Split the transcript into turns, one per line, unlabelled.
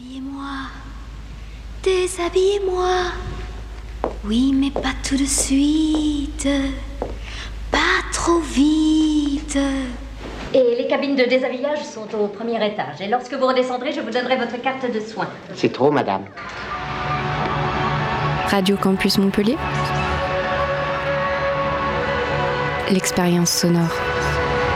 Habillez-moi, déshabillez-moi. Oui, mais pas tout de suite. Pas trop vite.
Et les cabines de déshabillage sont au premier étage. Et lorsque vous redescendrez, je vous donnerai votre carte de soins.
C'est trop, madame.
Radio Campus Montpellier. L'expérience sonore.